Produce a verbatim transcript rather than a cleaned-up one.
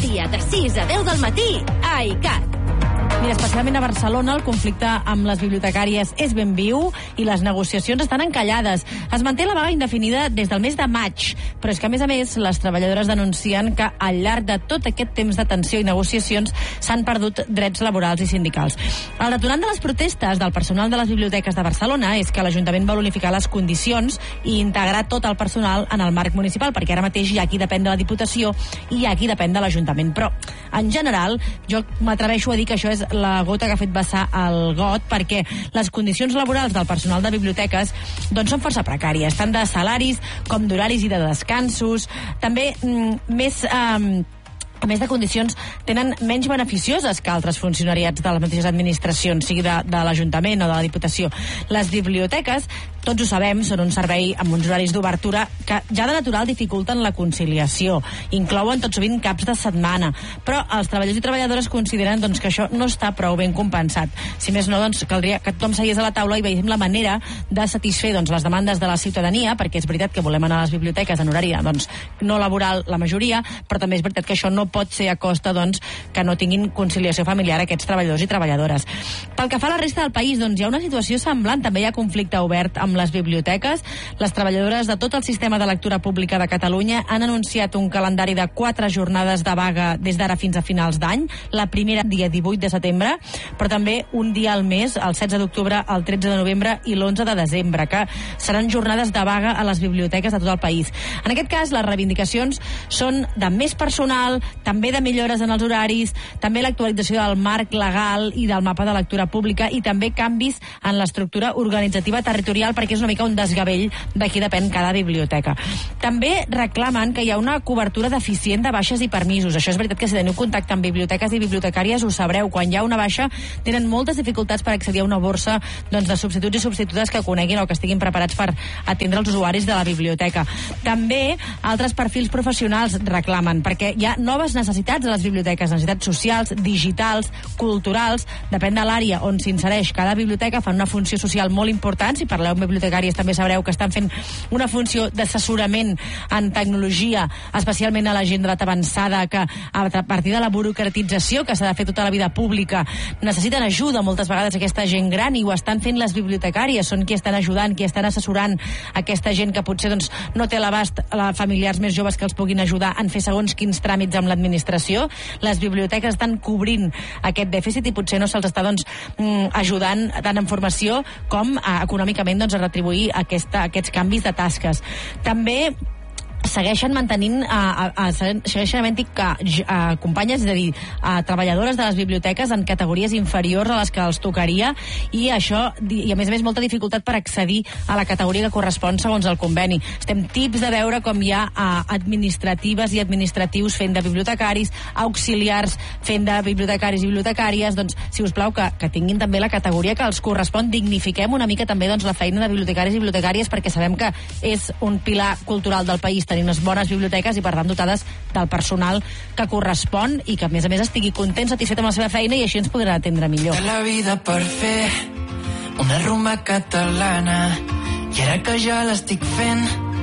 dia de sis a deu del matí a I C A T. Mira, especialment a Barcelona, el conflicte amb les bibliotecàries és ben viu i les negociacions estan encallades. Es manté la vaga indefinida des del mes de maig, però és que, a més a més, les treballadores denuncien que al llarg de tot aquest temps de tensió i negociacions s'han perdut drets laborals i sindicals. El detonant de les protestes del personal de les biblioteques de Barcelona és que l'Ajuntament vol unificar les condicions i integrar tot el personal en el marc municipal, perquè ara mateix hi ha qui depèn de la Diputació i hi ha qui depèn de l'Ajuntament. Però, en general, jo m'atreveixo a dir que això és la gota que ha fet vessar el got, perquè les condicions laborals del personal de biblioteques doncs són força precàries, tant de salaris com d'horaris i de descansos. També mm, més... Eh, a més de condicions, tenen menys beneficioses que altres funcionariats de les mateixes administracions, sigui de, de l'Ajuntament o de la Diputació. Les biblioteques, tots ho sabem, són un servei amb uns horaris d'obertura que ja de natural dificulten la conciliació. Inclouen tot sovint caps de setmana, però els treballadors i treballadores consideren doncs, que això no està prou ben compensat. Si més no, doncs, caldria que tothom seguís a la taula i veiéssim la manera de satisfer doncs, les demandes de la ciutadania, perquè és veritat que volem anar a les biblioteques en horari doncs, no laboral la majoria, però també és veritat que això no pot ser a costa doncs, que no tinguin conciliació familiar aquests treballadors i treballadores. Pel que fa a la resta del país, doncs, hi ha una situació semblant. També hi ha conflicte obert amb les biblioteques. Les treballadores de tot el sistema de lectura pública de Catalunya han anunciat un calendari de quatre jornades de vaga des d'ara fins a finals d'any. La primera dia divuit de setembre, però també un dia al mes, el setze d'octubre, el tretze de novembre i l'onze de desembre, que seran jornades de vaga a les biblioteques de tot el país. En aquest cas, les reivindicacions són de més personal, també de millores en els horaris, també l'actualització del marc legal i del mapa de lectura pública i també canvis en l'estructura organitzativa territorial, perquè és una mica un desgavell de qui depèn cada biblioteca. També reclamen que hi ha una cobertura deficient de baixes i permisos. Això és veritat que si teniu contacte amb biblioteques i bibliotecàries ho sabreu. Quan hi ha una baixa tenen moltes dificultats per accedir a una borsa doncs, de substituts i substitutes que coneguin o que estiguin preparats per atendre els usuaris de la biblioteca. També altres perfils professionals reclamen, perquè hi ha noves necessitats a les biblioteques, necessitats socials, digitals, culturals, depèn de l'àrea on s'insereix cada biblioteca, fan una funció social molt important. Si parleu amb bibliotecàries també sabreu que estan fent una funció d'assessorament en tecnologia, especialment a la gent d'edat avançada, que a partir de la burocratització que s'ha de fer tota la vida pública necessiten ajuda moltes vegades aquesta gent gran, i ho estan fent les bibliotecàries, són qui estan ajudant, qui estan assessorant aquesta gent que potser doncs, no té l'abast, familiars més joves que els puguin ajudar en fer segons quins tràmits amb l'administració. Les biblioteques estan cobrint aquest dèficit i potser no se'ls està doncs, ajudant tant en formació com eh, econòmicament doncs, a retribuir aquesta, aquests canvis de tasques. També segueixen mantenint a, a, a, segueixen havent-hi companyes, és a dir, a treballadores de les biblioteques en categories inferiors a les que els tocaria, i això, i a més a més molta dificultat per accedir a la categoria que correspon segons el conveni. Estem tips de veure com hi ha a, administratives i administratius fent de bibliotecaris, auxiliars fent de bibliotecaris i bibliotecàries. Doncs, si us plau, que, que tinguin també la categoria que els correspon. Dignifiquem una mica també doncs, la feina de bibliotecaris i bibliotecàries, perquè sabem que és un pilar cultural del país tenir unes bones biblioteques i per tant dotades del personal que correspon i que a més a més estigui content, satisfet amb la seva feina, i així ens podrà atendre millor. La vida per fer una rumba catalana, i ara que ja l'estic fent